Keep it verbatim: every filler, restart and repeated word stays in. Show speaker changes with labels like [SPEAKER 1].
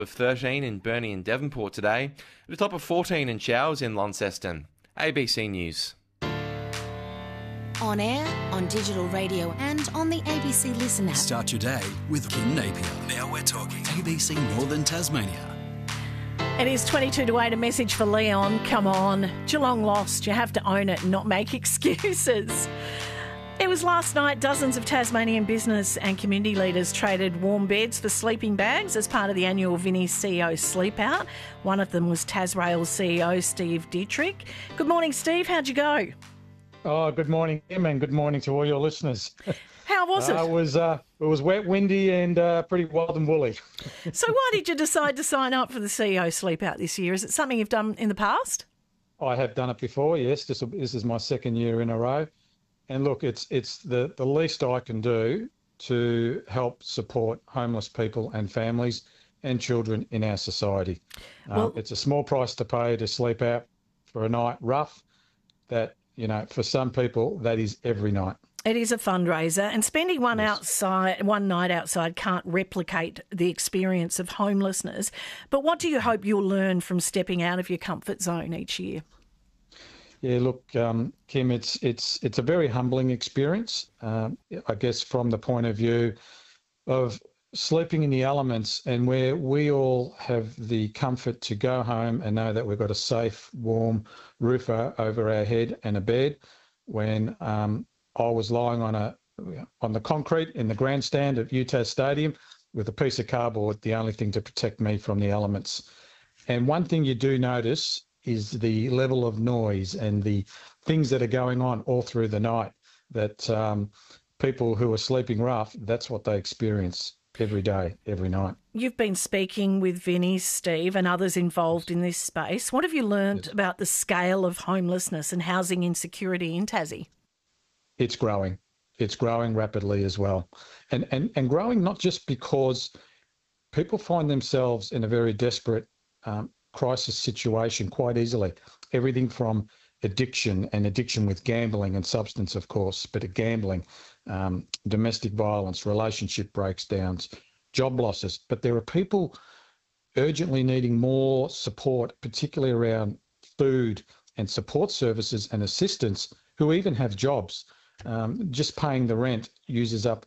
[SPEAKER 1] Of thirteen in Burnie and Devonport today, at a top of fourteen in Chowes in Launceston. A B C News.
[SPEAKER 2] On air, on digital radio and on the A B C Listen app.
[SPEAKER 3] Start your day with Kim Napier. Now we're talking A B C Northern Tasmania.
[SPEAKER 4] It is twenty-two to eight, a message for Leon. Come on. Geelong lost. You have to own it and not make excuses. It was last night. Dozens of Tasmanian business and community leaders traded warm beds for sleeping bags as part of the annual Vinnie's C E O Sleep Out. One of them was Tasrail's C E O, Steve Dietrich. Good morning, Steve. How'd you go?
[SPEAKER 5] Oh, good morning, Kim, and good morning to all your listeners.
[SPEAKER 4] How was it?
[SPEAKER 5] Uh, it was uh, it was wet, windy, and uh, pretty wild and woolly.
[SPEAKER 4] So why did you decide to sign up for the C E O Sleep Out this year? Is it something you've done in the past?
[SPEAKER 5] I have done it before, yes. This, this is my second year in a row. And look, it's it's the, the least I can do to help support homeless people and families and children in our society. Well, uh, it's a small price to pay to sleep out for a night rough. That, you know, for some people, that is every night.
[SPEAKER 4] It is a fundraiser, and spending one
[SPEAKER 5] Yes.
[SPEAKER 4] outside, one night outside can't replicate the experience of homelessness. But what do you hope you'll learn from stepping out of your comfort zone each year?
[SPEAKER 5] Yeah, look, um, Kim, it's it's it's a very humbling experience. Um, I guess from the point of view of sleeping in the elements, and where we all have the comfort to go home and know that we've got a safe, warm roof over our head and a bed. When um, I was lying on a on the concrete in the grandstand at U T A S Stadium with a piece of cardboard, the only thing to protect me from the elements. And one thing you do notice is the level of noise and the things that are going on all through the night, that um, people who are sleeping rough, that's what they experience every day, every night.
[SPEAKER 4] You've been speaking with Vinnie, Steve, and others involved in this space. What have you learned
[SPEAKER 5] Yes.
[SPEAKER 4] about the scale of homelessness and housing insecurity in Tassie?
[SPEAKER 5] It's growing. It's growing rapidly as well. And, and, and growing not just because people find themselves in a very desperate um, crisis situation quite easily. Everything from addiction and addiction with gambling and substance, of course, but at gambling, um, domestic violence, relationship breakdowns, job losses. But there are people urgently needing more support, particularly around food and support services and assistance, who even have jobs. Um, just paying the rent uses up